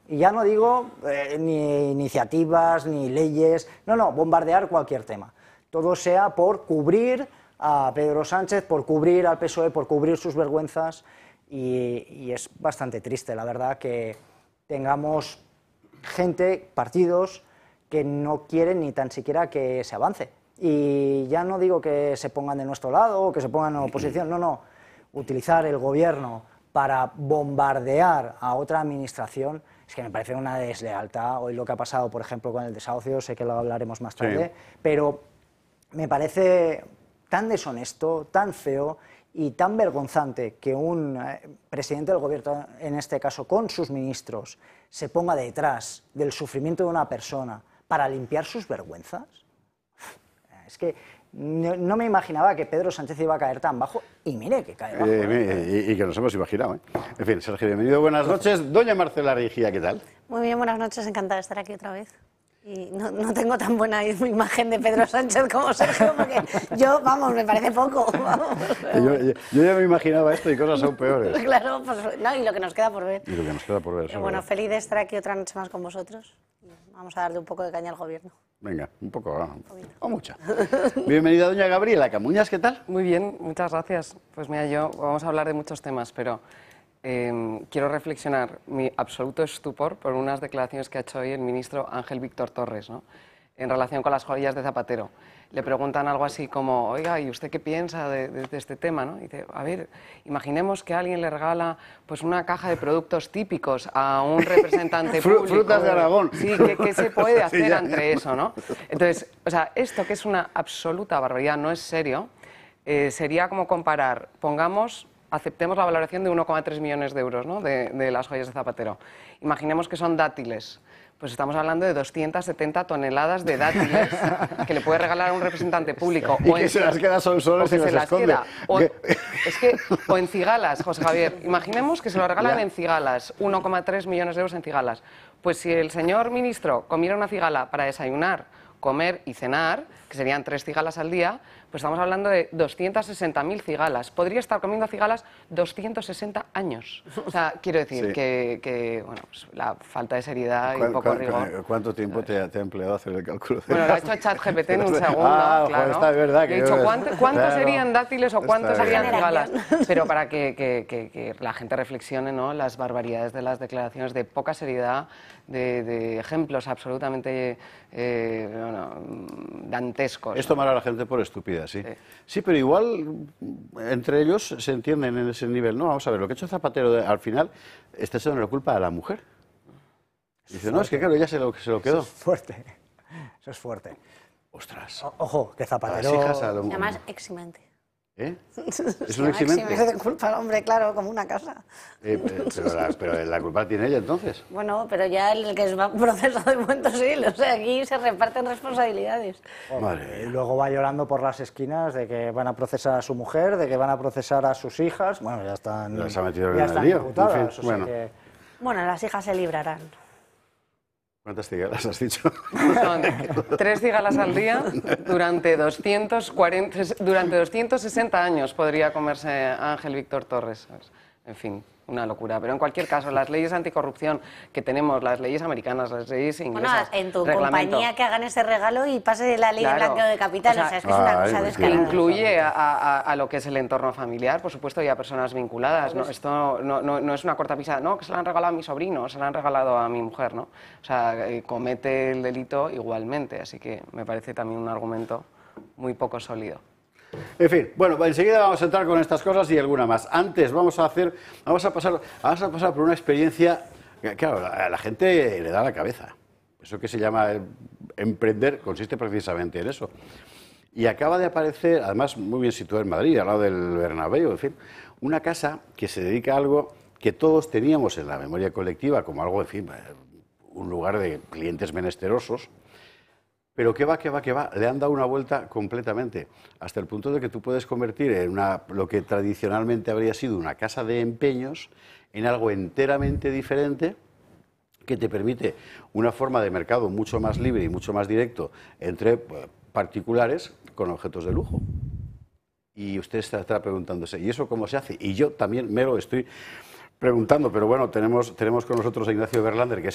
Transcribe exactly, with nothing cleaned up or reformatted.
Y ya no digo eh, ni iniciativas, ni leyes, no, no, bombardear cualquier tema. Todo sea por cubrir a Pedro Sánchez, por cubrir al P S O E, por cubrir sus vergüenzas, y, y es bastante triste, la verdad, que tengamos gente, partidos, que no quieren ni tan siquiera que se avance. Y ya no digo que se pongan de nuestro lado o que se pongan en oposición, no, no. Utilizar el gobierno para bombardear a otra administración es que me parece una deslealtad. Hoy lo que ha pasado, por ejemplo, con el desahucio, sé que lo hablaremos más tarde, sí, pero me parece tan deshonesto, tan feo y tan vergonzante que un eh, presidente del gobierno, en este caso con sus ministros, se ponga detrás del sufrimiento de una persona para limpiar sus vergüenzas. Es que no, no me imaginaba que Pedro Sánchez iba a caer tan bajo, y mire que cae bajo. Eh, y, y que nos hemos imaginado, ¿eh? En fin, Sergio, bienvenido, buenas noches. Doña Marcela Rigía, ¿qué tal? Muy bien, buenas noches, encantada de estar aquí otra vez. Y no, no tengo tan buena imagen de Pedro Sánchez como Sergio, porque yo, vamos, me parece poco. Vamos, yo, yo, yo ya me imaginaba esto y cosas aún peores. Claro, pues no, y lo que nos queda por ver. Y lo que nos queda por ver. Pero bueno, feliz de estar aquí otra noche más con vosotros. Vamos a darle un poco de caña al gobierno. Venga, un poco, ¿no? O mucha. Bienvenida, doña Gabriela Camuñas, ¿qué tal? Muy bien, muchas gracias. Pues mira, yo vamos a hablar de muchos temas, pero eh, quiero reflexionar mi absoluto estupor por unas declaraciones que ha hecho hoy el ministro Ángel Víctor Torres, ¿no?, en relación con las joyas de Zapatero. Le preguntan algo así como, oiga, ¿y usted qué piensa de, de, de este tema, ¿no? Y dice, a ver, imaginemos que alguien le regala pues una caja de productos típicos a un representante público. Frutas de Aragón. Sí, ¿qué, qué se puede hacer sí, entre eso, no? Entonces, o sea, esto que es una absoluta barbaridad, no es serio, eh, sería como comparar, pongamos, aceptemos la valoración de uno coma tres millones de euros, ¿no?, de, de las joyas de Zapatero. Imaginemos que son dátiles. Pues estamos hablando de doscientas setenta toneladas de dátiles que le puede regalar a un representante público. Y o que en, se las queda son solos y se las las esconde. Queda. O, es que, o en cigalas, José Javier. Imaginemos que se lo regalan ya. en cigalas, uno coma tres millones de euros en cigalas. Pues si el señor ministro comiera una cigala para desayunar, comer y cenar, que serían tres cigalas al día, pues estamos hablando de doscientas sesenta mil cigalas. Podría estar comiendo cigalas doscientos sesenta años. O sea, quiero decir sí. que, que bueno, pues la falta de seriedad y poco rigor. ¿Cuánto tiempo te ha, te ha empleado hacer el cálculo? Bueno, lo ha hecho ChatGPT en un segundo, ah, claro. Joder, está, es verdad que he dicho, yo... ¿cuántos cuánto claro. serían dátiles o cuántos está serían bien. cigalas? Pero para que, que, que, que la gente reflexione, ¿no?, las barbaridades de las declaraciones, de poca seriedad, de, de ejemplos absolutamente eh, bueno, dantescos. Es tomar a la gente por estúpida, sí. sí. Sí, pero igual entre ellos se entienden en ese nivel. No, vamos a ver, lo que ha hecho Zapatero de, al final está echando la culpa a la mujer. Dice, no, es que claro, ella se lo, se lo quedó. Eso es fuerte, eso es fuerte. Ostras. O, ojo, que Zapatero... A las hijas, a lo... Además, eximente. ¿Eh? ¿Es un eximente? Eximente de culpa al hombre, claro, como una casa. Eh, pero, la, pero la culpa la tiene ella, entonces. Bueno, pero ya el que va procesado de momento sí, o sea, aquí se reparten responsabilidades. Madre. Y luego va llorando por las esquinas de que van a procesar a su mujer, de que van a procesar a sus hijas. Bueno, ya están, ya se ha metido ya en están el lío. imputadas. En fin, o sea bueno. que... bueno, las hijas se librarán. ¿Cuántas cigalas has dicho? Son tres cigalas al día durante doscientos cuarenta, durante doscientos sesenta años podría comerse Ángel Víctor Torres. En fin, una locura. Pero en cualquier caso, las leyes anticorrupción que tenemos, las leyes americanas, las leyes inglesas... Bueno, en tu reglamento, compañía que hagan ese regalo y pase la ley claro, de blanqueo de capital, o sea, o sea es que es una ay, cosa pues descarada. incluye a, a, a lo que es el entorno familiar, por supuesto, y a personas vinculadas. ¿no? Esto no, no, no es una cortapisa, no, que se la han regalado a mi sobrino, se la han regalado a mi mujer, ¿no? O sea, eh, comete el delito igualmente, así que me parece también un argumento muy poco sólido. En fin, bueno, enseguida vamos a entrar con estas cosas y alguna más. Antes vamos a hacer, vamos a pasar, vamos a pasar por una experiencia que, claro, a la gente le da la cabeza. Eso que se llama emprender consiste precisamente en eso. Y acaba de aparecer, además muy bien situada en Madrid, al lado del Bernabéu, en fin, una casa que se dedica a algo que todos teníamos en la memoria colectiva como algo, en fin, un lugar de clientes menesterosos. Pero que va, que va, que va, le han dado una vuelta completamente, hasta el punto de que tú puedes convertir en una, lo que tradicionalmente habría sido una casa de empeños en algo enteramente diferente que te permite una forma de mercado mucho más libre y mucho más directo entre particulares con objetos de lujo. Y usted estará preguntándose, ¿y eso cómo se hace? Y yo también me lo estoy preguntando, pero bueno, tenemos, tenemos con nosotros a Ignacio Berlander, que es